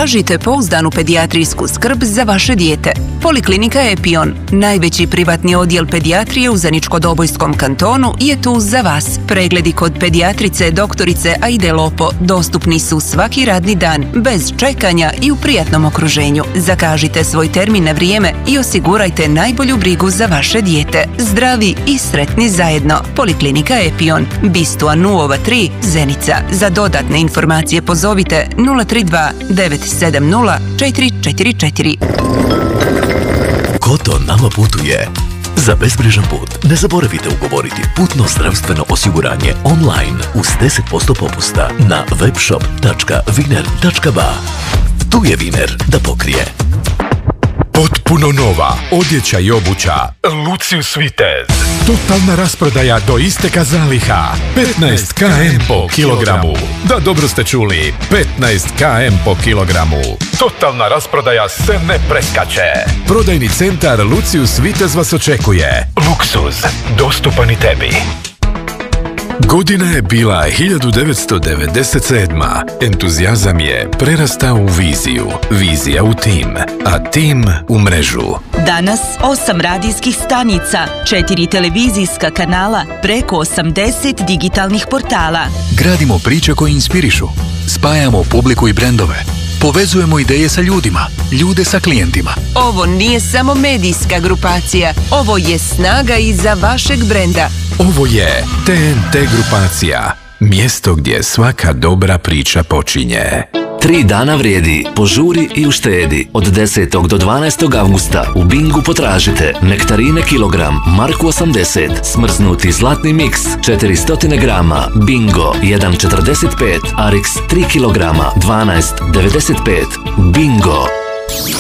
Tražite pouzdanu pedijatrijsku skrb za vaše dijete. Poliklinika Epion, najveći privatni odjel pedijatrije u Zeničko-Dobojskom kantonu, je tu za vas. Pregledi kod pedijatrice doktorice Aide Lopo dostupni su svaki radni dan, bez čekanja i u prijatnom okruženju. Zakažite svoj termin na vrijeme i osigurajte najbolju brigu za vaše dijete. Zdravi i sretni zajedno. Poliklinika Epion, Bistua Nuova 3, Zenica. Za dodatne informacije pozovite 032 970 444. Koto nama putuje. Za bezbrižan put ne zaboravite ugovoriti putno zdravstveno osiguranje online uz 10% popusta na webshop.wiener.ba. Tu je Wiener da pokrije. Potpuno nova odjeća i obuća Lucius Vitez. Totalna rasprodaja do isteka zaliha. 15 km po kilogramu. Da, dobro ste čuli. 15 km po kilogramu. Totalna rasprodaja se ne preskače. Prodajni centar Lucius Vitez vas očekuje. Luksuz, dostupan i tebi. Godina je bila 1997. Entuzijazam je prerastao u viziju, vizija u tim, a tim u mrežu. Danas 8 radijskih stanica, 4 televizijska kanala, preko 80 digitalnih portala. Gradimo priče koje inspirišu, spajamo publiku i brendove, povezujemo ideje sa ljudima, ljude sa klijentima. Ovo nije samo medijska grupacija, ovo je snaga iza vašeg brenda. Ovo je TNT grupacija, mjesto gdje svaka dobra priča počinje. 3 dana vrijedi, požuri i uštedi. Od 10. do 12. avgusta u Bingu potražite nektarine kilogram, marku 80, smrznuti zlatni miks 400 grama, Bingo 1,45, Arix 3 kilograma, 12,95. Bingo.